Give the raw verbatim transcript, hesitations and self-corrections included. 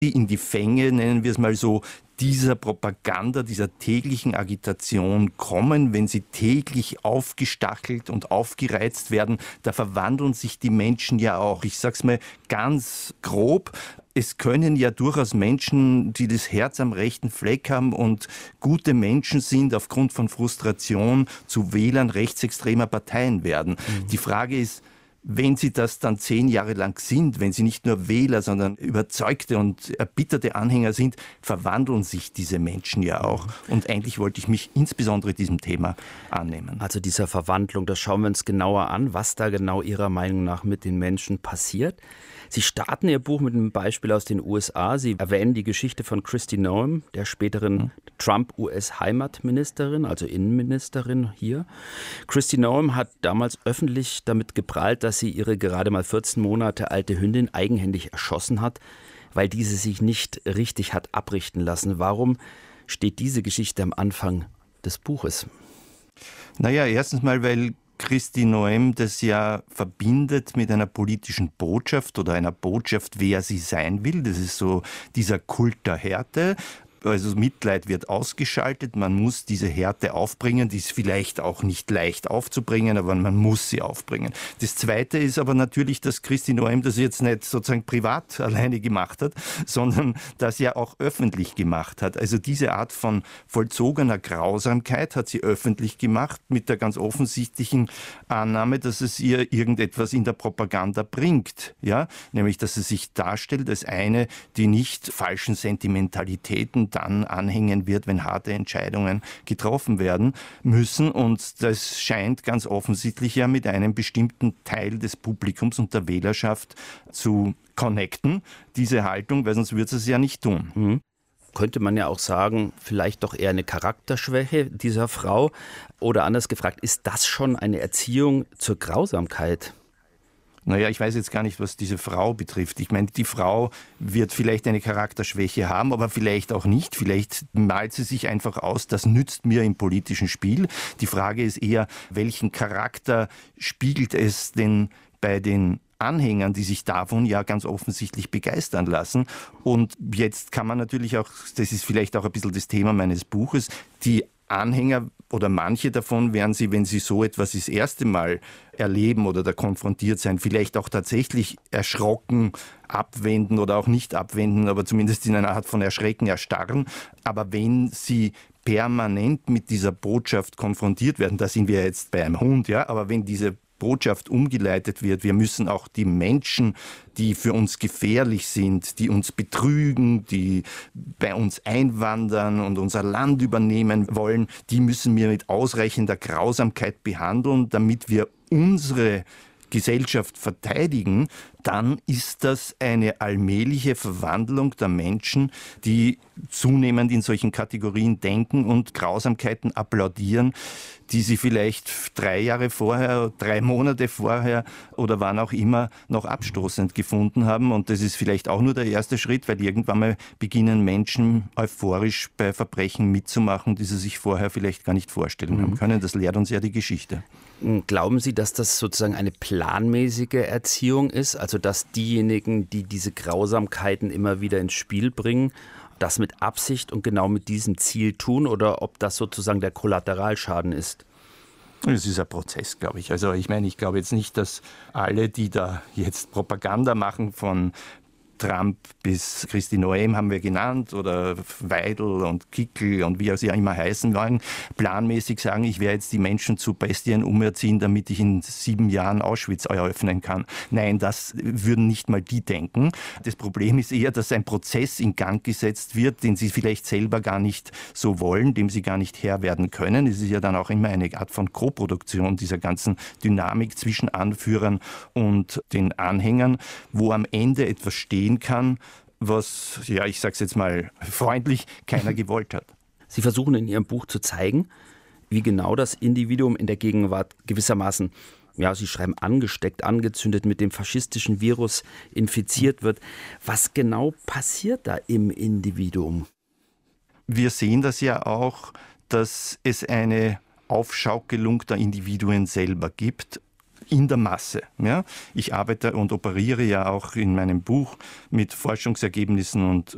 in die Fänge, nennen wir es mal so, dieser Propaganda, dieser täglichen Agitation kommen, wenn sie täglich aufgestachelt und aufgereizt werden, da verwandeln sich die Menschen ja auch. Ich sag's mal ganz grob. Es können ja durchaus Menschen, die das Herz am rechten Fleck haben und gute Menschen sind, aufgrund von Frustration zu Wählern rechtsextremer Parteien werden. Mhm. Die Frage ist, wenn sie das dann zehn Jahre lang sind, wenn sie nicht nur Wähler, sondern überzeugte und erbitterte Anhänger sind, verwandeln sich diese Menschen ja auch. Und eigentlich wollte ich mich insbesondere diesem Thema annehmen. Also dieser Verwandlung, das schauen wir uns genauer an, was da genau Ihrer Meinung nach mit den Menschen passiert. Sie starten Ihr Buch mit einem Beispiel aus den U S A. Sie erwähnen die Geschichte von Kristi Noem, der späteren mhm. Trump-U S-Heimatministerin, also Innenministerin hier. Kristi Noem hat damals öffentlich damit geprahlt, dass sie ihre gerade mal vierzehn Monate alte Hündin eigenhändig erschossen hat, weil diese sich nicht richtig hat abrichten lassen. Warum steht diese Geschichte am Anfang des Buches? Naja, erstens mal, weil Kristi Noem das ja verbindet mit einer politischen Botschaft oder einer Botschaft, wer sie sein will. Das ist so dieser Kult der Härte. Also Mitleid wird ausgeschaltet, man muss diese Härte aufbringen, die ist vielleicht auch nicht leicht aufzubringen, aber man muss sie aufbringen. Das Zweite ist aber natürlich, dass Kristi Noem das jetzt nicht sozusagen privat alleine gemacht hat, sondern das ja auch öffentlich gemacht hat. Also diese Art von vollzogener Grausamkeit hat sie öffentlich gemacht mit der ganz offensichtlichen Annahme, dass es ihr irgendetwas in der Propaganda bringt, ja, nämlich dass sie sich darstellt als eine, die nicht falschen Sentimentalitäten dann anhängen wird, wenn harte Entscheidungen getroffen werden müssen. Und das scheint ganz offensichtlich ja mit einem bestimmten Teil des Publikums und der Wählerschaft zu connecten, diese Haltung, weil sonst würde sie es ja nicht tun. Mhm. Könnte man ja auch sagen, vielleicht doch eher eine Charakterschwäche dieser Frau. Oder anders gefragt, ist das schon eine Erziehung zur Grausamkeit? Naja, ich weiß jetzt gar nicht, was diese Frau betrifft. Ich meine, die Frau wird vielleicht eine Charakterschwäche haben, aber vielleicht auch nicht. Vielleicht malt sie sich einfach aus, das nützt mir im politischen Spiel. Die Frage ist eher, welchen Charakter spiegelt es denn bei den Anhängern, die sich davon ja ganz offensichtlich begeistern lassen. Und jetzt kann man natürlich auch, das ist vielleicht auch ein bisschen das Thema meines Buches, die Anhänger oder manche davon werden sie, wenn sie so etwas das erste Mal erleben oder da konfrontiert sein, vielleicht auch tatsächlich erschrocken abwenden oder auch nicht abwenden, aber zumindest in einer Art von Erschrecken erstarren. Aber wenn sie permanent mit dieser Botschaft konfrontiert werden, da sind wir jetzt bei einem Hund, ja, aber wenn diese Botschaft umgeleitet wird, wir müssen auch die Menschen, die für uns gefährlich sind, die uns betrügen, die bei uns einwandern und unser Land übernehmen wollen, die müssen wir mit ausreichender Grausamkeit behandeln, damit wir unsere Gesellschaft verteidigen, dann ist das eine allmähliche Verwandlung der Menschen, die zunehmend in solchen Kategorien denken und Grausamkeiten applaudieren, die sie vielleicht drei Jahre vorher, drei Monate vorher oder wann auch immer noch abstoßend gefunden haben. Und das ist vielleicht auch nur der erste Schritt, weil irgendwann mal beginnen Menschen euphorisch bei Verbrechen mitzumachen, die sie sich vorher vielleicht gar nicht vorstellen mhm. haben können. Das lehrt uns ja die Geschichte. Glauben Sie, dass das sozusagen eine planmäßige Erziehung ist? Also dass diejenigen, die diese Grausamkeiten immer wieder ins Spiel bringen, das mit Absicht und genau mit diesem Ziel tun oder ob das sozusagen der Kollateralschaden ist? Es ist ein Prozess, glaube ich. Also ich meine, ich glaube jetzt nicht, dass alle, die da jetzt Propaganda machen von Trump bis Kristi Noem haben wir genannt oder Weidel und Kickl und wie sie ja immer heißen wollen, planmäßig sagen, ich werde jetzt die Menschen zu Bestien umerziehen, damit ich in sieben Jahren Auschwitz eröffnen kann. Nein, das würden nicht mal die denken. Das Problem ist eher, dass ein Prozess in Gang gesetzt wird, den sie vielleicht selber gar nicht so wollen, dem sie gar nicht Herr werden können. Es ist ja dann auch immer eine Art von Koproduktion dieser ganzen Dynamik zwischen Anführern und den Anhängern, wo am Ende etwas stehen kann, was, ja, ich sage es jetzt mal freundlich, keiner gewollt hat. Sie versuchen in Ihrem Buch zu zeigen, wie genau das Individuum in der Gegenwart gewissermaßen, ja, Sie schreiben, angesteckt, angezündet, mit dem faschistischen Virus infiziert wird. Was genau passiert da im Individuum? Wir sehen das ja auch, dass es eine Aufschaukelung der Individuen selber gibt. In der Masse. Ja? Ich arbeite und operiere ja auch in meinem Buch mit Forschungsergebnissen und